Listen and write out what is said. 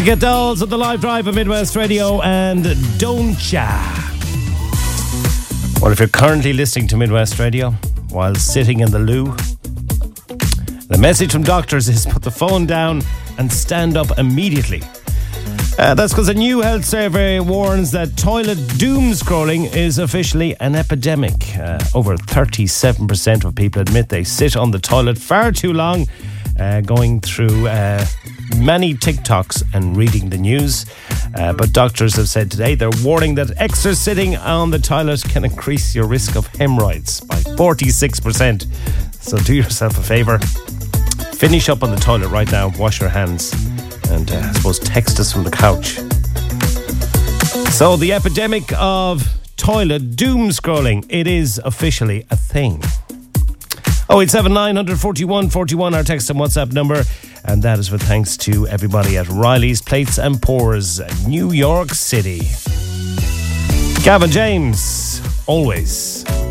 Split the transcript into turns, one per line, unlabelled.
Pussycat Dolls at the live drive of Midwest Radio and Don't Ya. Well, if you're currently listening to Midwest Radio while sitting in the loo, the message from doctors is put the phone down and stand up immediately. That's because a new health survey warns that toilet doom scrolling is officially an epidemic. Over 37% of people admit they sit on the toilet far too long, going through many TikToks and reading the news. But doctors have said today they're warning that extra sitting on the toilet can increase your risk of hemorrhoids by 46%. So do yourself a favour. Finish up on the toilet right now, wash your hands, and I suppose text us from the couch. So the epidemic of toilet doom scrolling, it is officially a thing. 087 941 41, our text and WhatsApp number, and that is with thanks to everybody at Riley's Plates and Pours, New York City. Gavin James, always.